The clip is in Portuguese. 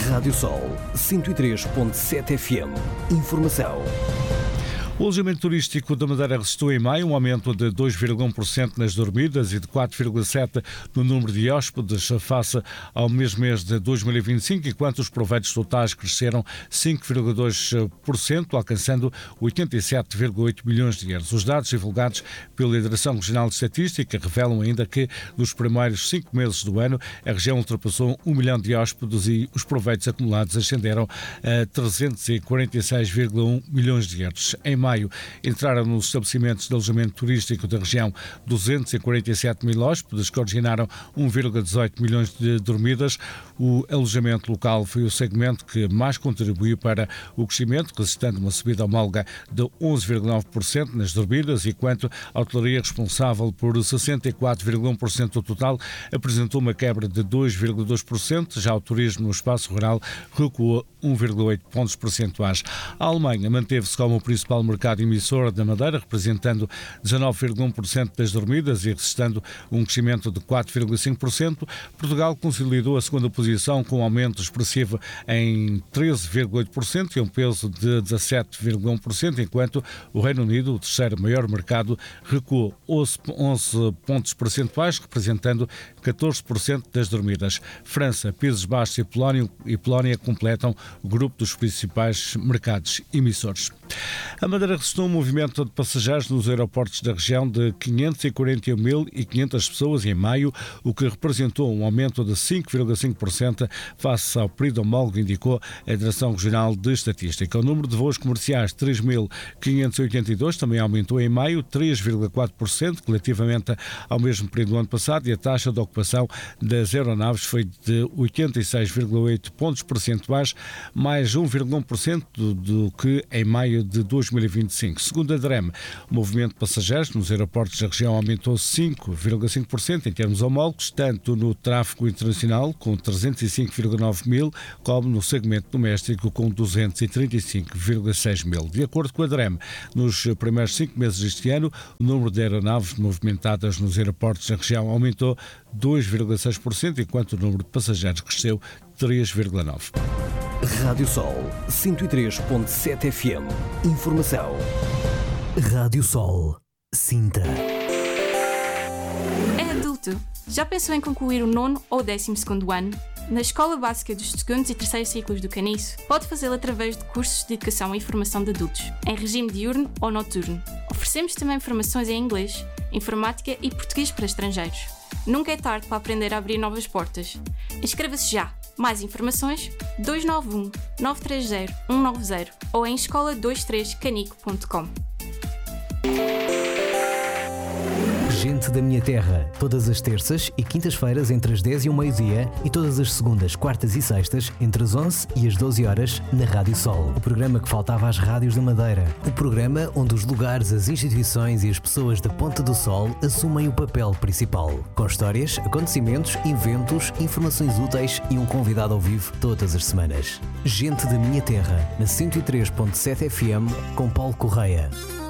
Rádio Sol 103.7 FM. Informação. O alojamento turístico da Madeira registrou em maio um aumento de 2,1% nas dormidas e de 4,7% no número de hóspedes face ao mesmo mês de 2025, enquanto os proveitos totais cresceram 5,2%, alcançando 87,8 milhões de euros. Os dados divulgados pela Direção Regional de Estatística revelam ainda que nos primeiros 5 meses do ano a região ultrapassou 1 milhão de hóspedes e os proveitos acumulados ascenderam a 346,1 milhões de euros. Em maio, entraram nos estabelecimentos de alojamento turístico da região 247 mil hóspedes, que originaram 1,18 milhões de dormidas. O alojamento local foi o segmento que mais contribuiu para o crescimento, registrando uma subida homóloga de 11,9% nas dormidas, enquanto a hotelaria, responsável por 64,1% do total, apresentou uma quebra de 2,2%. Já o turismo no espaço rural recuou 1,8 pontos percentuais. A Alemanha manteve-se como o principal mercado emissor da Madeira, representando 19,1% das dormidas e registrando um crescimento de 4,5%. Portugal consolidou a segunda posição com um aumento expressivo em 13,8% e um peso de 17,1%, enquanto o Reino Unido, o terceiro maior mercado, recuou 11 pontos percentuais, representando 14% das dormidas. França, Países Baixos e Polónia completam o grupo dos principais mercados emissores. A Madeira registrou um movimento de passageiros nos aeroportos da região de 541.500 pessoas em maio, o que representou um aumento de 5,5% face ao período homólogo, indicou a Direção Regional de Estatística. O número de voos comerciais, 3.582, também aumentou em maio, 3,4% relativamente ao mesmo período do ano passado, e a taxa de ocupação das aeronaves foi de 86,8 pontos percentuais, mais 1,1% do que em maio de 2025. Segundo a DREM, o movimento de passageiros nos aeroportos da região aumentou 5,5% em termos homólogos, tanto no tráfego internacional, com 305,9 mil, como no segmento doméstico, com 235,6 mil. De acordo com a DREM, nos primeiros 5 meses deste ano, o número de aeronaves movimentadas nos aeroportos da região aumentou 2,6%, enquanto o número de passageiros cresceu 3,9%. Rádio Sol 103.7 FM. Informação. Rádio Sol Sintra. É adulto. Já pensou em concluir o 9º ou 12º ano? Na Escola Básica dos 2º e 3º ciclos do Caniço, pode fazê-lo através de cursos de educação e formação de adultos, em regime diurno ou noturno. Oferecemos também formações em inglês, informática e português para estrangeiros. Nunca é tarde para aprender a abrir novas portas. Inscreva-se já! Mais informações 291 930 190 ou em escola23canico.com. Gente da Minha Terra, todas as terças e quintas-feiras entre as 10 e o meio-dia e todas as segundas, quartas e sextas entre as 11 e as 12 horas na Rádio Sol. O programa que faltava às rádios da Madeira. O programa onde os lugares, as instituições e as pessoas da Ponta do Sol assumem o papel principal. Com histórias, acontecimentos, eventos, informações úteis e um convidado ao vivo todas as semanas. Gente da Minha Terra, na 103.7 FM com Paulo Correia.